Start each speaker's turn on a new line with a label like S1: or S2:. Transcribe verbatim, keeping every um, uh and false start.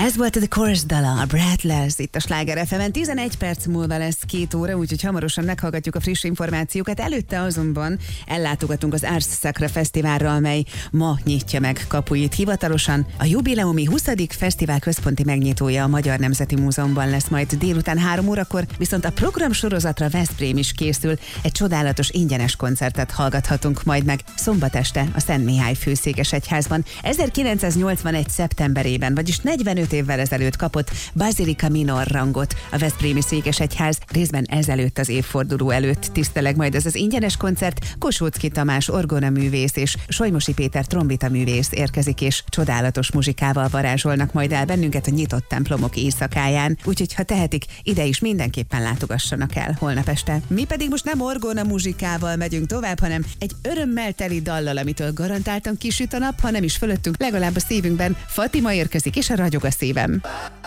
S1: Ez volt a The Chorus dala, a Breathless, itt a Sláger ef emen. tizenegy perc múlva lesz két óra, úgyhogy hamarosan meghallgatjuk a friss információkat. Előtte azonban ellátogatunk az Ars Sacra Fesztiválra, amely ma nyitja meg kapuit hivatalosan. A jubileumi huszadik fesztivál központi megnyitója a Magyar Nemzeti Múzeumban lesz majd délután három órakor, viszont a programsorozatra Veszprém is készül. Egy csodálatos ingyenes koncertet hallgathatunk majd meg szombat este a Szent Mihály Főszékesegyházban. ezerkilencszáznyolcvanegy szeptemberében, vagyis negyvenöt évvel ezelőtt kapott Basilica Minor rangot a Veszprémi Székesegyház, részben ezelőtt az évforduló előtt tiszteleg majd ez az ingyenes koncert. Kossuthky Tamás orgonaművész és Solymosi Péter trombitaművész érkezik, és csodálatos muzsikával varázsolnak majd el bennünket a nyitott templomok éjszakáján. Úgyhogy ha tehetik, ide is mindenképpen látogassanak el holnap este. Mi pedig most nem orgona muzsikával megyünk tovább, hanem egy örömmel teli dallal, amitől garantáltan kisüt a nap, ha nem is fölöttünk, legalább a szívünkben. Fatima érkezik, és a Ragyog a szívem.